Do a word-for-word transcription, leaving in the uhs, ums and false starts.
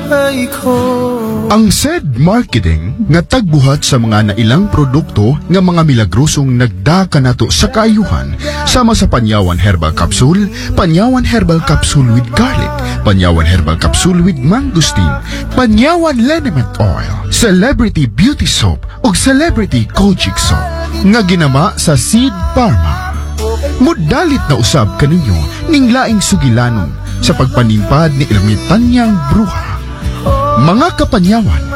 Ang S E D Marketing nga tagbuhat sa mga nailang produkto nga mga milagrosong nagdaka nato sa kaayuhan sama sa Panyawan Herbal Capsule, Panyawan Herbal Capsule with Garlic, Panyawan Herbal Capsule with Mangosteen, Panyawan Liniment Oil, Celebrity Beauty Soap ug Celebrity Kojic Soap nga ginama sa Seed Pharma. Mudalit na usab kaninyo ning laing sugilanon sa pagpanimpad ni ermitanyang bruha. Mga kapanyawan,